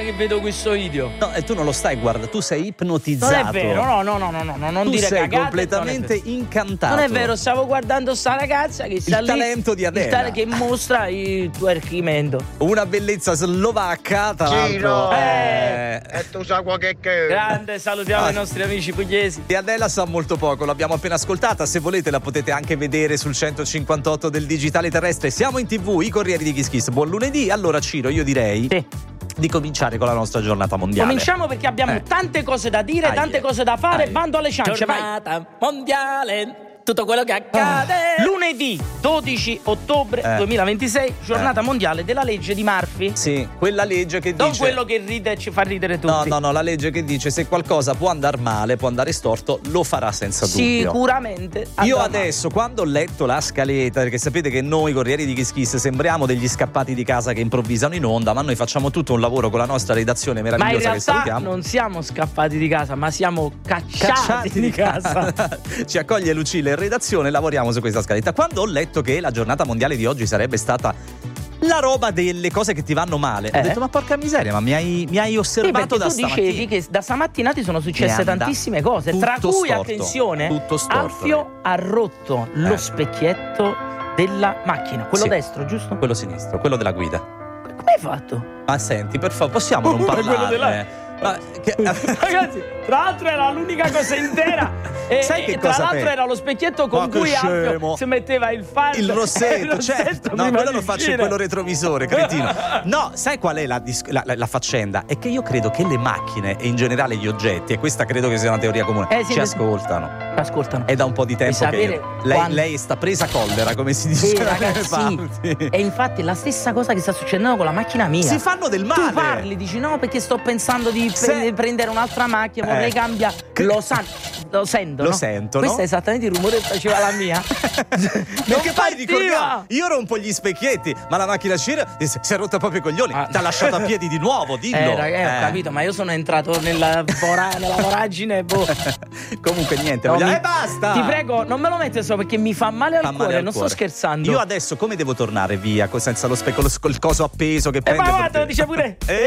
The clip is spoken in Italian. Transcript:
che vedo questo video. No, e tu non lo stai guardando, tu sei ipnotizzato. Non è vero, no, non tu dire sei cagate. completamente incantato. Non è vero, stavo guardando sta ragazza che sta il lì, talento di Adele, che mostra il twerkimento. Una bellezza slovacca, tra l'altro. E tu sai qualche che. Grande, salutiamo i nostri amici pugliesi. E Adele sa molto poco, l'abbiamo appena ascoltata. Se volete la potete anche vedere sul 158 del digitale terrestre. Siamo in TV, i Corrieri di Kiss Kiss. Buon lunedì. Allora Ciro, io direi di cominciare con la nostra giornata mondiale. Cominciamo perché abbiamo tante cose da dire, tante cose da fare. Bando alle ciance, giornata mondiale, tutto quello che accade. Lunedì 12 ottobre 2026, giornata mondiale della legge di Murphy. Sì, quella legge che non dice... quello che ride e ci fa ridere tutti. No, la legge che dice se qualcosa può andare male, può andare storto, lo farà senza dubbio. Sicuramente. Io adesso, quando ho letto la scaletta, perché sapete che noi Corrieri di Kiss Kiss sembriamo degli scappati di casa che improvvisano in onda, ma noi facciamo tutto un lavoro con la nostra redazione meravigliosa che salutiamo. Ma in realtà non siamo scappati di casa, ma siamo cacciati di casa. Ci accoglie Lucilla in redazione, lavoriamo su questa scaletta. Quando ho letto che la giornata mondiale di oggi sarebbe stata la roba delle cose che ti vanno male, ho detto ma porca miseria, ma mi hai osservato da stamattina. Tu dicevi che da stamattina ti sono successe tantissime cose, tra cui storto, attenzione, tutto storto. Alfio ha rotto lo specchietto della macchina, quello destro, giusto? Quello sinistro, quello della guida. Come hai fatto? Ma senti, per favore, possiamo non parlare? Ragazzi, tra l'altro era l'unica cosa intera. Sai che tra cosa l'altro era lo specchietto con cui Alfio si metteva il fardo. Il rossetto, certo. No, quello lo faccio in quello retrovisore, cretino. No, sai qual è la faccenda? È che io credo che le macchine e in generale gli oggetti, e questa credo che sia una teoria comune, ci ascoltano. È da un po' di tempo che lei sta presa collera, come si dice. Sì, ragazzi, e infatti è la stessa cosa che sta succedendo con la macchina mia. Si fanno del male. Tu parli, dici no perché sto pensando di prendere un'altra macchina, vorrei cambiare. Lo sento, lo no? sento, Questo no? è esattamente il rumore che faceva la mia. Perché poi ricordiamo, io rompo gli specchietti, ma la macchina si è rotta proprio i coglioni. T'ha lasciato a piedi di nuovo, dillo. Ho capito, ma io sono entrato nella voragine. Comunque niente, basta. Ti prego, non me lo metti sopra perché mi fa male al cuore, non sto scherzando. Io adesso come devo tornare via senza lo specchio, col coso appeso che prende? Ma guarda, lo dice pure.